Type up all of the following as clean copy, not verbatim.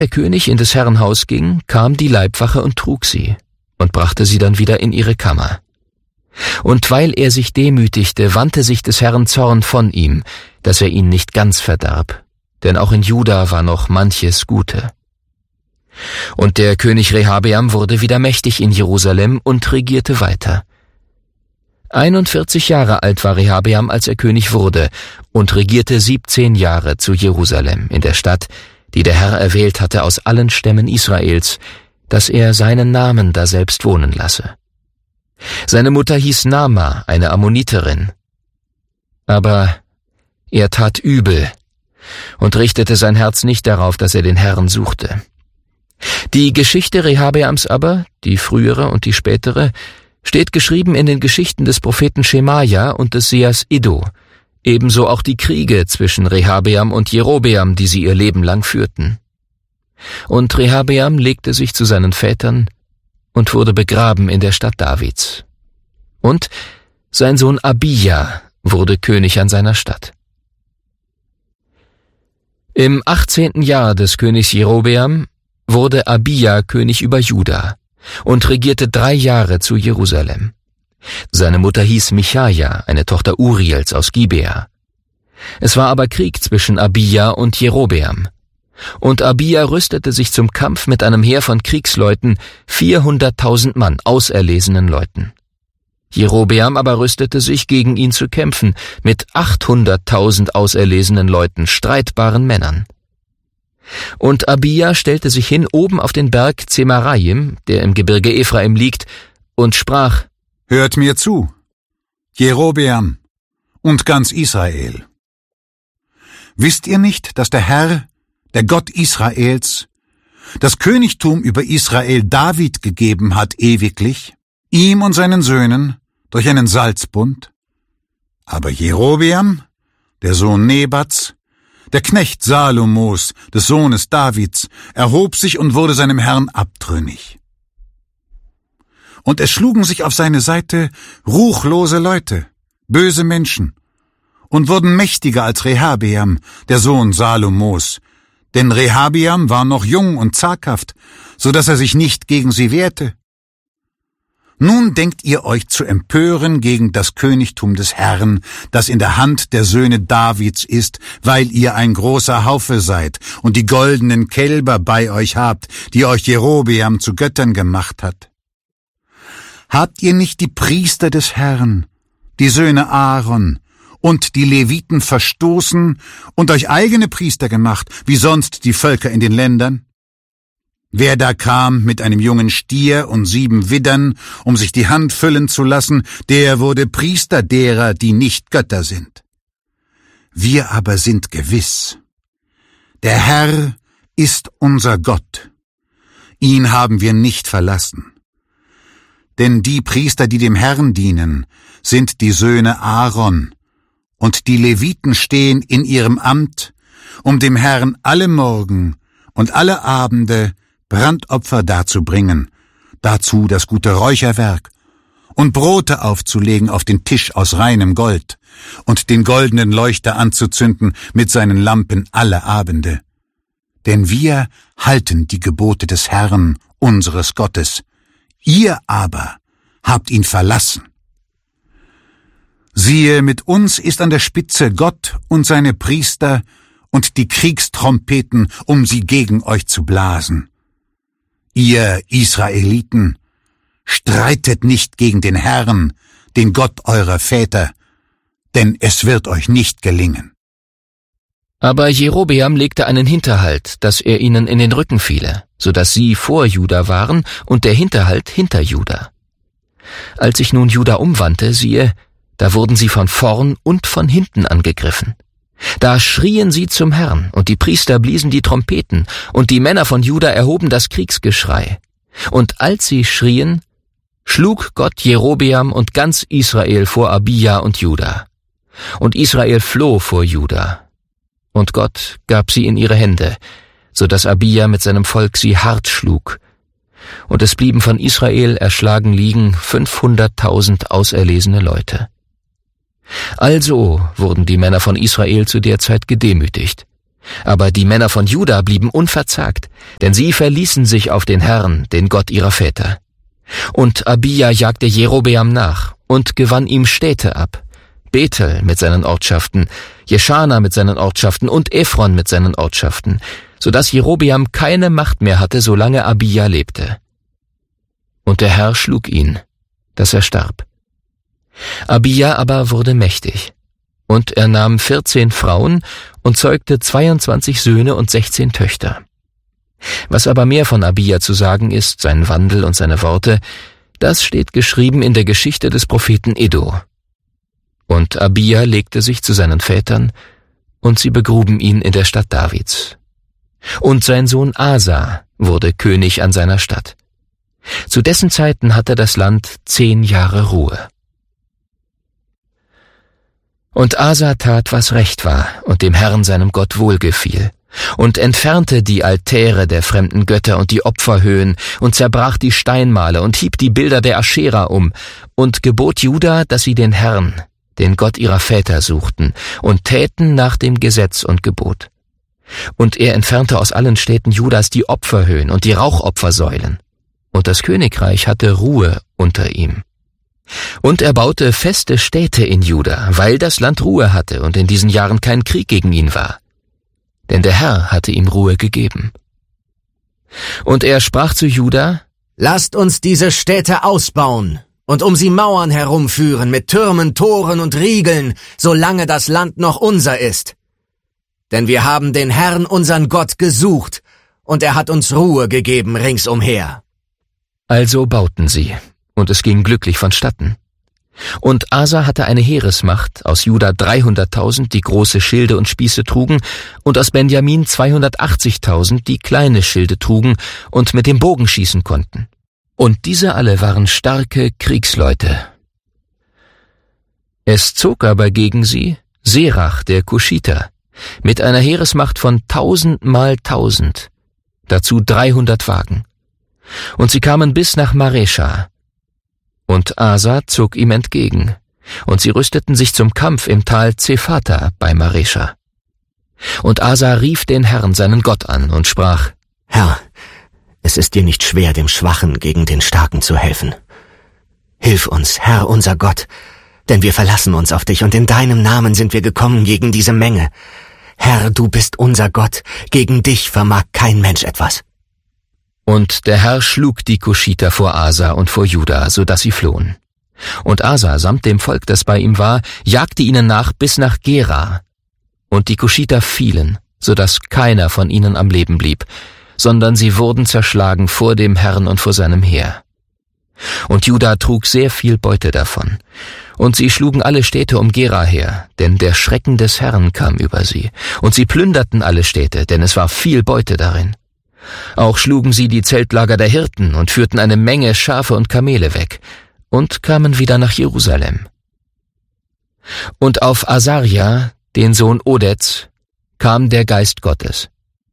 der König in des Herrn Haus ging, kam die Leibwache und trug sie und brachte sie dann wieder in ihre Kammer. Und weil er sich demütigte, wandte sich des Herrn Zorn von ihm, dass er ihn nicht ganz verdarb, denn auch in Juda war noch manches Gute. Und der König Rehabeam wurde wieder mächtig in Jerusalem und regierte weiter. 41 Jahre alt war Rehabeam, als er König wurde, und regierte 17 Jahre zu Jerusalem, in der Stadt, die der Herr erwählt hatte aus allen Stämmen Israels, dass er seinen Namen daselbst wohnen lasse. Seine Mutter hieß Naama, eine Ammoniterin. Aber er tat übel und richtete sein Herz nicht darauf, dass er den Herrn suchte. Die Geschichte Rehabeams aber, die frühere und die spätere, steht geschrieben in den Geschichten des Propheten Schemaja und des Sehers Iddo, ebenso auch die Kriege zwischen Rehabeam und Jerobeam, die sie ihr Leben lang führten. Und Rehabeam legte sich zu seinen Vätern und wurde begraben in der Stadt Davids. Und sein Sohn Abija wurde König an seiner Stadt. Im 18. Jahr des Königs Jerobeam wurde Abija König über Juda und regierte 3 Jahre zu Jerusalem. Seine Mutter hieß Michaja, eine Tochter Uriels aus Gibea. Es war aber Krieg zwischen Abija und Jerobeam. Und Abija rüstete sich zum Kampf mit einem Heer von Kriegsleuten, 400.000 Mann, auserlesenen Leuten. Jerobeam aber rüstete sich, gegen ihn zu kämpfen, mit 800.000 auserlesenen Leuten, streitbaren Männern. Und Abija stellte sich hin oben auf den Berg Zemaraim, der im Gebirge Ephraim liegt, und sprach: Hört mir zu, Jerobeam und ganz Israel. Wisst ihr nicht, dass der Herr, der Gott Israels, das Königtum über Israel David gegeben hat ewiglich, ihm und seinen Söhnen durch einen Salzbund? Aber Jerobeam, der Sohn Nebats, der Knecht Salomos, des Sohnes Davids, erhob sich und wurde seinem Herrn abtrünnig. Und es schlugen sich auf seine Seite ruchlose Leute, böse Menschen, und wurden mächtiger als Rehabeam, der Sohn Salomos, denn Rehabeam war noch jung und zaghaft, so dass er sich nicht gegen sie wehrte. Nun denkt ihr euch zu empören gegen das Königtum des Herrn, das in der Hand der Söhne Davids ist, weil ihr ein großer Haufe seid und die goldenen Kälber bei euch habt, die euch Jerobeam zu Göttern gemacht hat. Habt ihr nicht die Priester des Herrn, die Söhne Aaron und die Leviten verstoßen und euch eigene Priester gemacht, wie sonst die Völker in den Ländern? Wer da kam mit einem jungen Stier und 7 Widdern, um sich die Hand füllen zu lassen, der wurde Priester derer, die nicht Götter sind. Wir aber sind gewiss, der Herr ist unser Gott. Ihn haben wir nicht verlassen. Denn die Priester, die dem Herrn dienen, sind die Söhne Aaron, und die Leviten stehen in ihrem Amt, um dem Herrn alle Morgen und alle Abende Brandopfer darzubringen, dazu das gute Räucherwerk, und Brote aufzulegen auf den Tisch aus reinem Gold und den goldenen Leuchter anzuzünden mit seinen Lampen alle Abende. Denn wir halten die Gebote des Herrn, unseres Gottes. Ihr aber habt ihn verlassen. Siehe, mit uns ist an der Spitze Gott und seine Priester und die Kriegstrompeten, um sie gegen euch zu blasen. Ihr Israeliten, streitet nicht gegen den Herrn, den Gott eurer Väter, denn es wird euch nicht gelingen. Aber Jerobeam legte einen Hinterhalt, dass er ihnen in den Rücken fiele, so dass sie vor Juda waren und der Hinterhalt hinter Juda. Als sich nun Juda umwandte, siehe, da wurden sie von vorn und von hinten angegriffen. Da schrien sie zum Herrn, und die Priester bliesen die Trompeten, und die Männer von Juda erhoben das Kriegsgeschrei. Und als sie schrien, schlug Gott Jerobeam und ganz Israel vor Abija und Juda. Und Israel floh vor Juda. Und Gott gab sie in ihre Hände, so dass Abija mit seinem Volk sie hart schlug. Und es blieben von Israel erschlagen liegen 500.000 auserlesene Leute. Also wurden die Männer von Israel zu der Zeit gedemütigt, Aber die Männer von Juda blieben unverzagt, denn sie verließen sich auf den Herrn, den Gott ihrer Väter. Und Abija jagte Jerobeam nach und gewann ihm Städte ab, Bethel mit seinen Ortschaften, Jeschana mit seinen Ortschaften und Ephron mit seinen Ortschaften, so dass Jerobeam keine Macht mehr hatte, solange Abija lebte. Und der Herr schlug ihn, dass er starb. Abija aber wurde mächtig, und er nahm 14 Frauen und zeugte 22 Söhne und 16 Töchter. Was aber mehr von Abija zu sagen ist, sein Wandel und seine Worte, das steht geschrieben in der Geschichte des Propheten Edo. Und Abija legte sich zu seinen Vätern, und sie begruben ihn in der Stadt Davids. Und sein Sohn Asa wurde König an seiner Stadt. Zu dessen Zeiten hatte das Land 10 Jahre Ruhe. Und Asa tat, was recht war und dem Herrn seinem Gott wohlgefiel, und entfernte die Altäre der fremden Götter und die Opferhöhen und zerbrach die Steinmale und hieb die Bilder der Aschera um und gebot Juda, dass sie den Herrn, den Gott ihrer Väter, suchten und täten nach dem Gesetz und Gebot. Und er entfernte aus allen Städten Judas die Opferhöhen und die Rauchopfersäulen, und das Königreich hatte Ruhe unter ihm. Und er baute feste Städte in Juda, weil das Land Ruhe hatte und in diesen Jahren kein Krieg gegen ihn war. Denn der Herr hatte ihm Ruhe gegeben. Und er sprach zu Juda: Lasst uns diese Städte ausbauen und um sie Mauern herumführen mit Türmen, Toren und Riegeln, solange das Land noch unser ist. Denn wir haben den Herrn, unseren Gott, gesucht, und er hat uns Ruhe gegeben ringsumher. Also bauten sie, und es ging glücklich vonstatten. Und Asa hatte eine Heeresmacht, aus Juda 300.000, die große Schilde und Spieße trugen, und aus Benjamin 280.000, die kleine Schilde trugen und mit dem Bogen schießen konnten. Und diese alle waren starke Kriegsleute. Es zog aber gegen sie Serach, der Kuschiter, mit einer Heeresmacht von 1000 mal 1000, dazu 300 Wagen. Und sie kamen bis nach Maresha. Und Asa zog ihm entgegen, und sie rüsteten sich zum Kampf im Tal Zephata bei Maresha. Und Asa rief den Herrn, seinen Gott, an und sprach: Herr, es ist dir nicht schwer, dem Schwachen gegen den Starken zu helfen. Hilf uns, Herr, unser Gott, denn wir verlassen uns auf dich, und in deinem Namen sind wir gekommen gegen diese Menge. Herr, du bist unser Gott, gegen dich vermag kein Mensch etwas. Und der Herr schlug die Kuschiter vor Asa und vor Juda, so dass sie flohen. Und Asa samt dem Volk, das bei ihm war, jagte ihnen nach bis nach Gera. Und die Kuschiter fielen, so dass keiner von ihnen am Leben blieb, sondern sie wurden zerschlagen vor dem Herrn und vor seinem Heer. Und Juda trug sehr viel Beute davon. Und sie schlugen alle Städte um Gera her, denn der Schrecken des Herrn kam über sie. Und sie plünderten alle Städte, denn es war viel Beute darin. Auch schlugen sie die Zeltlager der Hirten und führten eine Menge Schafe und Kamele weg und kamen wieder nach Jerusalem. Und auf Asaria, den Sohn Odeds, kam der Geist Gottes.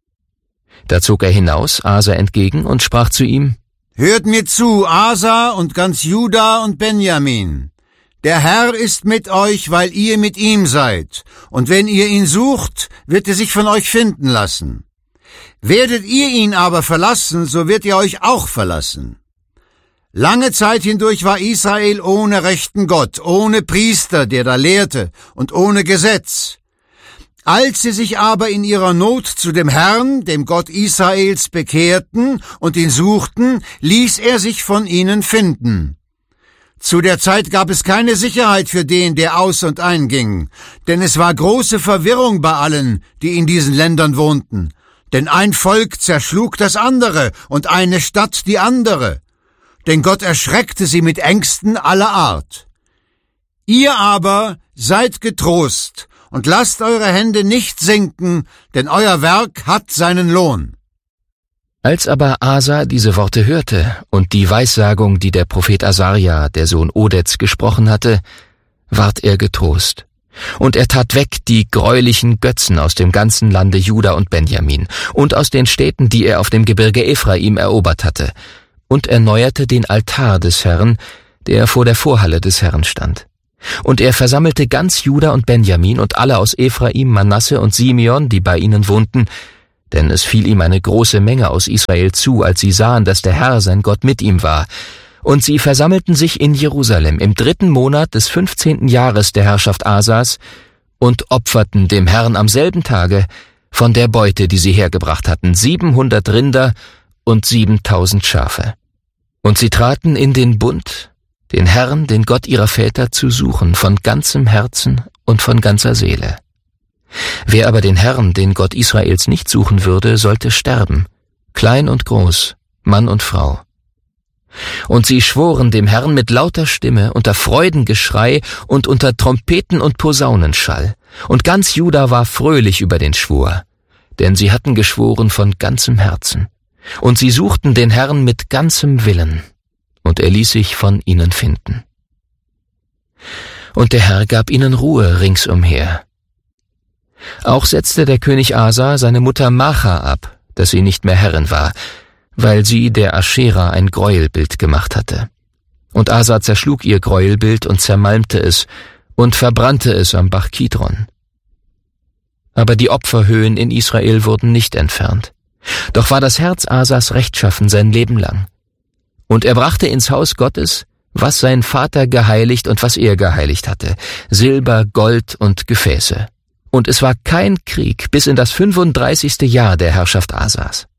Da zog er hinaus Asa entgegen und sprach zu ihm: Hört mir zu, Asa und ganz Juda und Benjamin. Der Herr ist mit euch, weil ihr mit ihm seid, und wenn ihr ihn sucht, wird er sich von euch finden lassen. Werdet ihr ihn aber verlassen, so wird er euch auch verlassen. Lange Zeit hindurch war Israel ohne rechten Gott, ohne Priester, der da lehrte, und ohne Gesetz. Als sie sich aber in ihrer Not zu dem Herrn, dem Gott Israels, bekehrten und ihn suchten, ließ er sich von ihnen finden. Zu der Zeit gab es keine Sicherheit für den, der aus- und einging, denn es war große Verwirrung bei allen, die in diesen Ländern wohnten. Denn ein Volk zerschlug das andere und eine Stadt die andere. Denn Gott erschreckte sie mit Ängsten aller Art. Ihr aber seid getrost und lasst eure Hände nicht sinken, denn euer Werk hat seinen Lohn. Als aber Asa diese Worte hörte und die Weissagung, die der Prophet Asaria, der Sohn Odeds, gesprochen hatte, ward er getrost. Und er tat weg die greulichen Götzen aus dem ganzen Lande Juda und Benjamin und aus den Städten, die er auf dem Gebirge Ephraim erobert hatte, und erneuerte den Altar des Herrn, der vor der Vorhalle des Herrn stand. Und er versammelte ganz Juda und Benjamin und alle aus Ephraim, Manasse und Simeon, die bei ihnen wohnten, denn es fiel ihm eine große Menge aus Israel zu, als sie sahen, dass der Herr, sein Gott, mit ihm war. Und sie versammelten sich in Jerusalem im 3. Monat des 15. Jahres der Herrschaft Asas und opferten dem Herrn am selben Tage von der Beute, die sie hergebracht hatten, 700 Rinder und 7.000 Schafe. Und sie traten in den Bund, den Herrn, den Gott ihrer Väter, zu suchen, von ganzem Herzen und von ganzer Seele. Wer aber den Herrn, den Gott Israels, nicht suchen würde, sollte sterben, klein und groß, Mann und Frau. Und sie schworen dem Herrn mit lauter Stimme, unter Freudengeschrei und unter Trompeten und Posaunenschall. Und ganz Juda war fröhlich über den Schwur, denn sie hatten geschworen von ganzem Herzen. Und sie suchten den Herrn mit ganzem Willen, und er ließ sich von ihnen finden. Und der Herr gab ihnen Ruhe ringsumher. Auch setzte der König Asa seine Mutter Maacha ab, dass sie nicht mehr Herrin war, weil sie der Aschera ein Gräuelbild gemacht hatte. Und Asa zerschlug ihr Gräuelbild und zermalmte es und verbrannte es am Bach Kidron. Aber die Opferhöhen in Israel wurden nicht entfernt. Doch war das Herz Asas rechtschaffen sein Leben lang. Und er brachte ins Haus Gottes, was sein Vater geheiligt und was er geheiligt hatte, Silber, Gold und Gefäße. Und es war kein Krieg bis in das 35. Jahr der Herrschaft Asas.